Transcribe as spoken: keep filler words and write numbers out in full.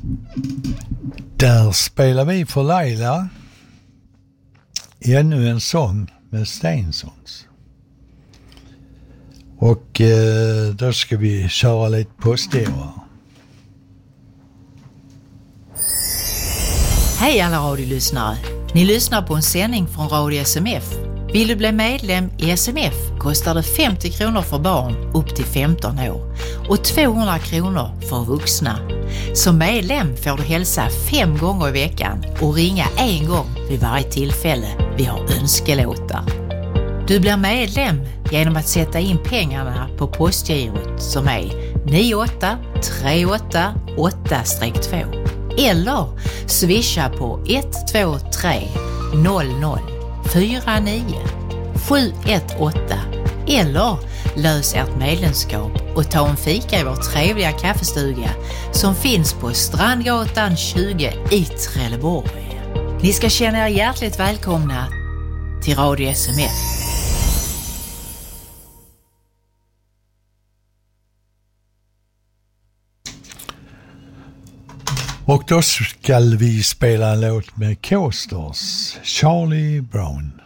Där spelar vi för Laila ännu en sång med Stensons. Och eh, då ska vi köra lite postgivare. Hej alla radiolyssnare. Ni lyssnar på en sändning från Radio S M F. Vill du bli medlem i S M F kostar det femtio kronor för barn upp till femton år och tvåhundra kronor för vuxna. Som medlem får du hälsa fem gånger i veckan och ringa en gång vid varje tillfälle vi har önskelåtar. Du blir medlem genom att sätta in pengarna på postgirot som är nio åtta tre åtta åtta två eller swisha på ett två tre noll noll fyra nio sju ett åtta eller lös ert medlemskap och ta en fika i vår trevliga kaffestuga som finns på Strandgatan tjugo i Trelleborg. Ni ska känna er hjärtligt välkomna till Radio S M F. Och då ska vi spela en låt med Coasters, Charlie Brown.